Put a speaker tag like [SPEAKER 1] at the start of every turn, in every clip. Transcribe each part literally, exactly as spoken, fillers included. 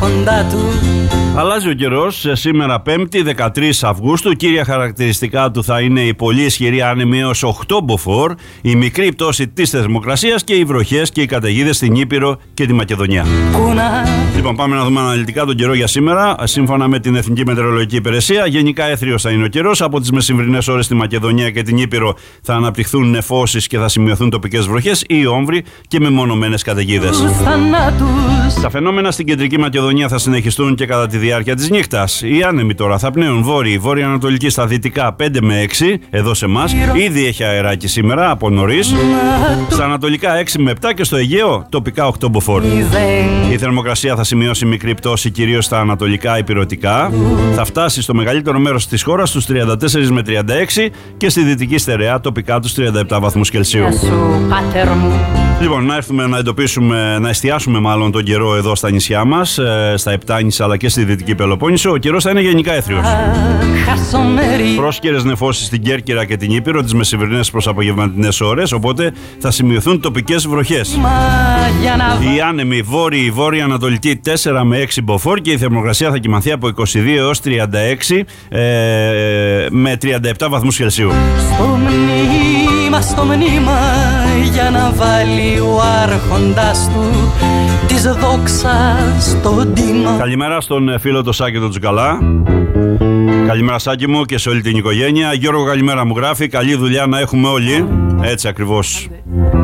[SPEAKER 1] άρχοντα του.
[SPEAKER 2] Αλλάζει ο καιρός σήμερα Πέμπτη δεκατρείς Αυγούστου. Κύρια χαρακτηριστικά του θα είναι η πολύ ισχυρή άνεμη έως οκτώ μποφόρ, η μικρή πτώση της θερμοκρασίας και οι βροχές και οι καταιγίδες στην Ήπειρο και τη Μακεδονία.
[SPEAKER 1] Κούνα.
[SPEAKER 2] Λοιπόν, πάμε να δούμε αναλυτικά τον καιρό για σήμερα. Σύμφωνα με την Εθνική Μετεωρολογική Υπηρεσία, γενικά έθριος θα είναι ο καιρός. Από τις μεσημβρινές ώρες στη Μακεδονία και την Ήπειρο θα αναπτυχθούν νεφώσεις και θα σημειωθούν τοπικές βροχές ή όμβροι και μεμονωμένες καταιγίδες. Τα φαινόμενα στην κεντρική Μακεδονία θα συνεχιστούν και κατά τη διάρκεια της νύχτας. Οι άνεμοι τώρα θα πνέουν βόρειοι, βόρεια-ανατολική στα δυτικά πέντε με έξι, εδώ σε εμάς. Ήδη έχει αεράκι σήμερα από νωρίς. Στα ανατολικά έξι με επτά και στο Αιγαίο τοπικά οκτώ μποφόρ. Η θερμοκρασία θα σημειώσει μικρή πτώση κυρίως στα ανατολικά ηπειρωτικά. Θα φτάσει στο μεγαλύτερο μέρος της χώρας στους τριάντα τέσσερα με τριάντα έξι και στη δυτική στερεά τοπικά τους τριάντα επτά βαθμούς Κελσίου. Λοιπόν, να έρθουμε να εντοπίσουμε, να εστιάσουμε μάλλον τον καιρό εδώ στα νησιά μας, στα Επτάνησα αλλά και στη Δυτική Πελοπόννησο. Ο καιρός θα είναι γενικά έθριος. Πρόσκαιρες νεφώσεις στην Κέρκυρα και την Ήπειρο τις μεσημβρινές προς απογευματινές ώρες, οπότε θα σημειωθούν τοπικές βροχές. Οι άνεμοι βόρειοι, βόρεια ανατολική τέσσερα με έξι μποφόρ και η θερμοκρασία θα κυμανθεί από είκοσι δύο έως τριάντα έξι ε, με τριάντα επτά βαθμούς Κελσίου.
[SPEAKER 1] Στο μνήμα, στο μνήμα για να βάλει ο άρχοντας του της δόξας στον τίμα.
[SPEAKER 2] Καλημέρα στον φίλο το Σάκη τον Τζουκαλά. Καλημέρα Σάκη μου και σε όλη την οικογένεια. Γιώργο, καλημέρα μου γράφει. Καλή δουλειά να έχουμε όλοι. Έτσι ακριβώς.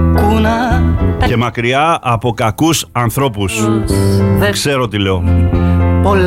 [SPEAKER 1] Κούνα.
[SPEAKER 2] Και μακριά από κακούς ανθρώπους. Ξέρω τι λέω.